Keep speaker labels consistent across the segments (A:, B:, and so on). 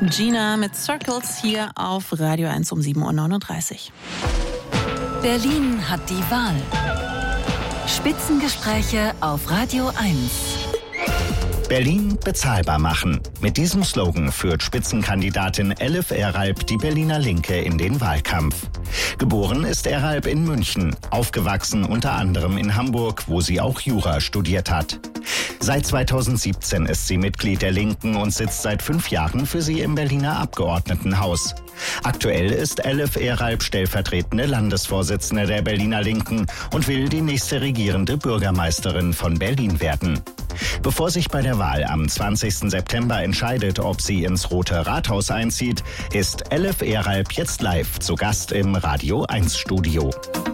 A: Gina mit Circles hier auf Radio 1 um 7.39 Uhr.
B: Berlin hat die Wahl. Spitzengespräche auf Radio 1.
C: Berlin bezahlbar machen. Mit diesem Slogan führt Spitzenkandidatin Elif Eralp die Berliner Linke in den Wahlkampf. Geboren ist Eralp in München, aufgewachsen unter anderem in Hamburg, wo sie auch Jura studiert hat. Seit 2017 ist sie Mitglied der Linken und sitzt seit 5 Jahren für sie im Berliner Abgeordnetenhaus. Aktuell ist Elif Eralp stellvertretende Landesvorsitzende der Berliner Linken und will die nächste regierende Bürgermeisterin von Berlin werden. Bevor sich bei der Wahl am 20. September entscheidet, ob sie ins Rote Rathaus einzieht, ist Elif Eralp jetzt live zu Gast im Radio 1 Studio.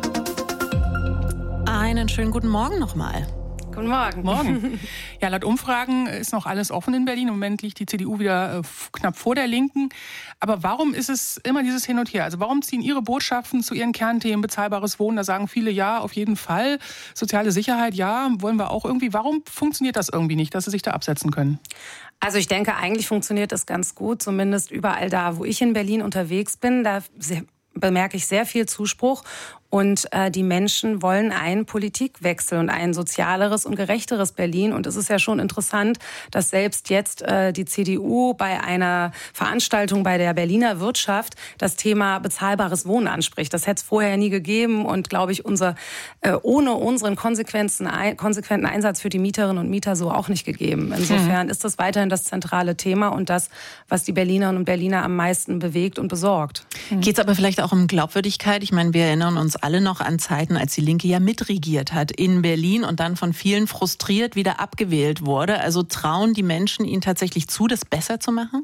A: Einen schönen guten Morgen nochmal.
D: Guten Morgen.
E: Morgen. Ja, laut Umfragen ist noch alles offen in Berlin. Im Moment liegt die CDU wieder knapp vor der Linken. Aber warum ist es immer dieses Hin und Her? Also warum ziehen Ihre Botschaften zu Ihren Kernthemen bezahlbares Wohnen? Da sagen viele ja, auf jeden Fall. Soziale Sicherheit, ja, wollen wir auch irgendwie. Warum funktioniert das irgendwie nicht, dass Sie sich da absetzen können?
D: Also ich denke, eigentlich funktioniert das ganz gut. Zumindest überall da, wo ich in Berlin unterwegs bin, da bemerke ich sehr viel Zuspruch. Und die Menschen wollen einen Politikwechsel und ein sozialeres und gerechteres Berlin. Und es ist ja schon interessant, dass selbst jetzt die CDU bei einer Veranstaltung bei der Berliner Wirtschaft das Thema bezahlbares Wohnen anspricht. Das hätte es vorher nie gegeben und, glaube ich, ohne unseren konsequenten Einsatz für die Mieterinnen und Mieter so auch nicht gegeben. Insofern ist das weiterhin das zentrale Thema und das, was die Berlinerinnen und Berliner am meisten bewegt und besorgt.
A: Geht es aber vielleicht auch um Glaubwürdigkeit? Ich meine, wir erinnern uns alle noch an Zeiten, als die Linke ja mitregiert hat in Berlin und dann von vielen frustriert wieder abgewählt wurde. Also trauen die Menschen ihnen tatsächlich zu, das besser zu machen?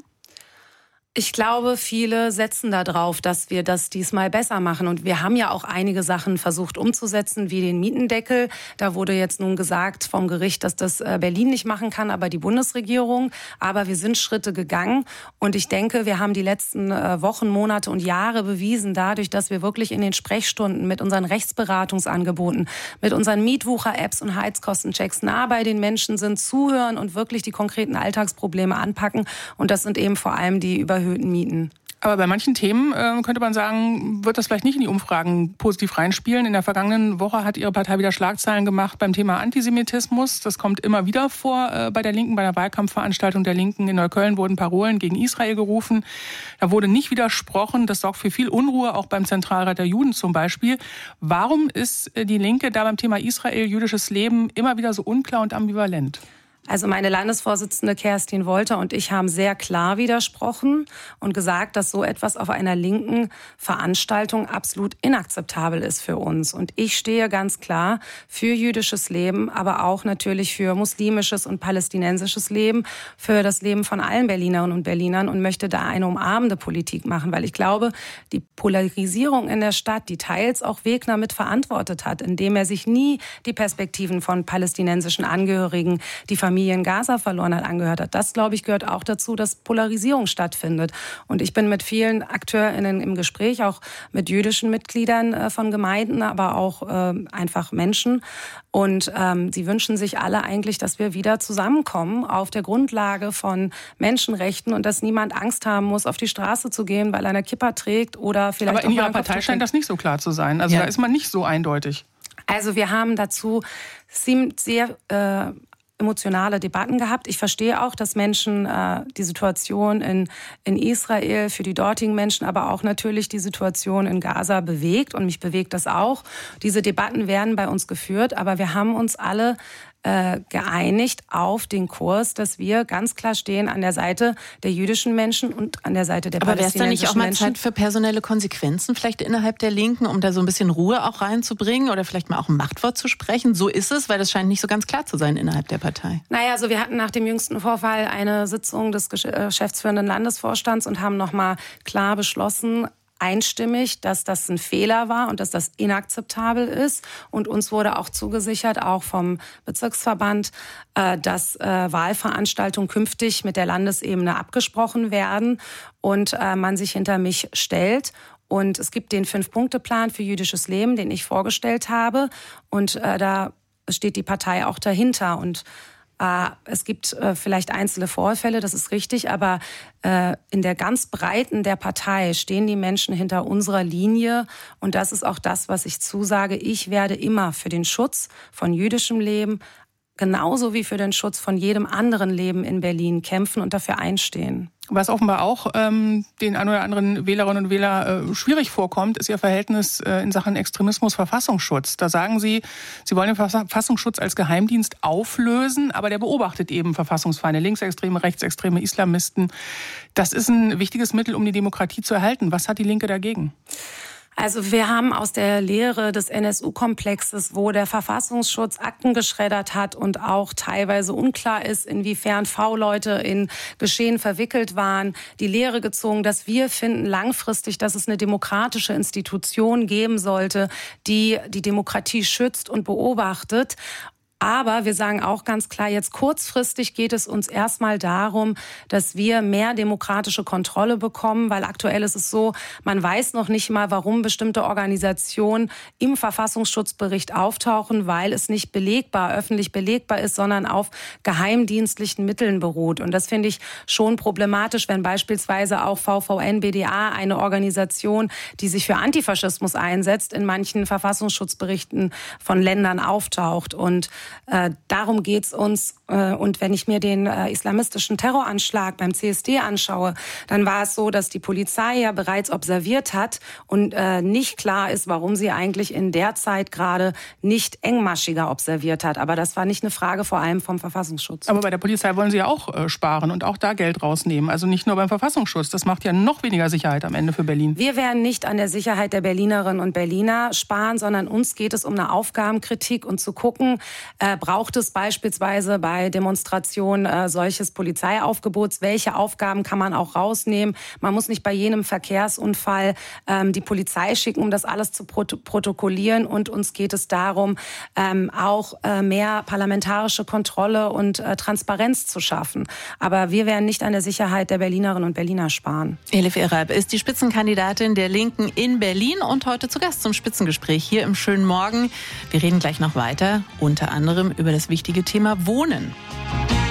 D: Ich glaube, viele setzen da drauf, dass wir das diesmal besser machen. Und wir haben ja auch einige Sachen versucht umzusetzen, wie den Mietendeckel. Da wurde jetzt nun gesagt vom Gericht, dass das Berlin nicht machen kann, aber die Bundesregierung. Aber wir sind Schritte gegangen. Und ich denke, wir haben die letzten Wochen, Monate und Jahre bewiesen, dadurch, dass wir wirklich in den Sprechstunden mit unseren Rechtsberatungsangeboten, mit unseren Mietwucher-Apps und Heizkostenchecks nah bei den Menschen sind, zuhören und wirklich die konkreten Alltagsprobleme anpacken. Und das sind eben vor allem die überhöhten Mieten.
E: Aber bei manchen Themen könnte man sagen, wird das vielleicht nicht in die Umfragen positiv reinspielen. In der vergangenen Woche hat Ihre Partei wieder Schlagzeilen gemacht beim Thema Antisemitismus. Das kommt immer wieder vor bei der Linken. Bei der Wahlkampfveranstaltung der Linken in Neukölln wurden Parolen gegen Israel gerufen. Da wurde nicht widersprochen. Das sorgt für viel Unruhe, auch beim Zentralrat der Juden zum Beispiel. Warum ist die Linke da beim Thema Israel, jüdisches Leben immer wieder so unklar und ambivalent?
D: Also meine Landesvorsitzende Kerstin Wolter und ich haben sehr klar widersprochen und gesagt, dass so etwas auf einer linken Veranstaltung absolut inakzeptabel ist für uns. Und ich stehe ganz klar für jüdisches Leben, aber auch natürlich für muslimisches und palästinensisches Leben, für das Leben von allen Berlinerinnen und Berlinern und möchte da eine umarmende Politik machen, weil ich glaube, die Polarisierung in der Stadt, die teils auch Wegner mit verantwortet hat, indem er sich nie die Perspektiven von palästinensischen Angehörigen, die Familie in Gaza verloren hat, angehört hat. Das, glaube ich, gehört auch dazu, dass Polarisierung stattfindet. Und ich bin mit vielen AkteurInnen im Gespräch, auch mit jüdischen Mitgliedern von Gemeinden, aber auch einfach Menschen. Und sie wünschen sich alle eigentlich, dass wir wieder zusammenkommen auf der Grundlage von Menschenrechten und dass niemand Angst haben muss, auf die Straße zu gehen, weil er eine Kippa trägt oder vielleicht
E: aber in Ihrer Partei scheint das nicht so klar zu sein. Also da ist man nicht so eindeutig.
D: Also wir haben dazu sehr emotionale Debatten gehabt. Ich verstehe auch, dass Menschen die Situation in Israel für die dortigen Menschen, aber auch natürlich die Situation in Gaza bewegt. Und mich bewegt das auch. Diese Debatten werden bei uns geführt, aber wir haben uns alle geeinigt auf den Kurs, dass wir ganz klar stehen an der Seite der jüdischen Menschen und an der Seite der palästinensischen Menschen. Aber wäre es da nicht auch mal
A: Zeit für personelle Konsequenzen vielleicht innerhalb der Linken, um da so ein bisschen Ruhe auch reinzubringen oder vielleicht mal auch ein Machtwort zu sprechen? So ist es, weil das scheint nicht so ganz klar zu sein innerhalb der Partei.
D: Naja, also wir hatten nach dem jüngsten Vorfall eine Sitzung des geschäftsführenden Landesvorstands und haben nochmal klar beschlossen, einstimmig, dass das ein Fehler war und dass das inakzeptabel ist. Und uns wurde auch zugesichert, auch vom Bezirksverband, dass Wahlveranstaltungen künftig mit der Landesebene abgesprochen werden und man sich hinter mich stellt. Und es gibt den 5-Punkte-Plan für jüdisches Leben, den ich vorgestellt habe. Und da steht die Partei auch dahinter. Und Es gibt vielleicht einzelne Vorfälle, das ist richtig, aber in der ganz Breiten der Partei stehen die Menschen hinter unserer Linie. Und das ist auch das, was ich zusage. Ich werde immer für den Schutz von jüdischem Leben, genauso wie für den Schutz von jedem anderen Leben in Berlin kämpfen und dafür einstehen.
E: Was offenbar auch den ein oder anderen Wählerinnen und Wähler schwierig vorkommt, ist Ihr Verhältnis in Sachen Extremismus, Verfassungsschutz. Da sagen Sie, Sie wollen den Verfassungsschutz als Geheimdienst auflösen, aber der beobachtet eben Verfassungsfeinde, Linksextreme, Rechtsextreme, Islamisten. Das ist ein wichtiges Mittel, um die Demokratie zu erhalten. Was hat die Linke dagegen?
D: Also wir haben aus der Lehre des NSU-Komplexes, wo der Verfassungsschutz Akten geschreddert hat und auch teilweise unklar ist, inwiefern V-Leute in Geschehen verwickelt waren, die Lehre gezogen, dass wir finden langfristig, dass es eine demokratische Institution geben sollte, die die Demokratie schützt und beobachtet. Aber wir sagen auch ganz klar, jetzt kurzfristig geht es uns erstmal darum, dass wir mehr demokratische Kontrolle bekommen, weil aktuell ist es so, man weiß noch nicht mal, warum bestimmte Organisationen im Verfassungsschutzbericht auftauchen, weil es nicht belegbar, öffentlich belegbar ist, sondern auf geheimdienstlichen Mitteln beruht. Und das finde ich schon problematisch, wenn beispielsweise auch VVN-BDA, eine Organisation, die sich für Antifaschismus einsetzt, in manchen Verfassungsschutzberichten von Ländern auftaucht. Und darum geht's uns. Und wenn ich mir den islamistischen Terroranschlag beim CSD anschaue, dann war es so, dass die Polizei ja bereits observiert hat und nicht klar ist, warum sie eigentlich in der Zeit gerade nicht engmaschiger observiert hat. Aber das war nicht eine Frage vor allem vom Verfassungsschutz.
E: Aber bei der Polizei wollen Sie ja auch sparen und auch da Geld rausnehmen. Also nicht nur beim Verfassungsschutz. Das macht ja noch weniger Sicherheit am Ende für Berlin.
D: Wir werden nicht an der Sicherheit der Berlinerinnen und Berliner sparen, sondern uns geht es um eine Aufgabenkritik und zu gucken, braucht es beispielsweise bei Demonstrationen solches Polizeiaufgebots? Welche Aufgaben kann man auch rausnehmen? Man muss nicht bei jedem Verkehrsunfall die Polizei schicken, um das alles zu protokollieren. Und uns geht es darum, auch mehr parlamentarische Kontrolle und Transparenz zu schaffen. Aber wir werden nicht an der Sicherheit der Berlinerinnen und Berliner sparen.
A: Elif Eralp ist die Spitzenkandidatin der Linken in Berlin und heute zu Gast zum Spitzengespräch hier im schönen Morgen. Wir reden gleich noch weiter, unter anderem über das wichtige Thema Wohnen.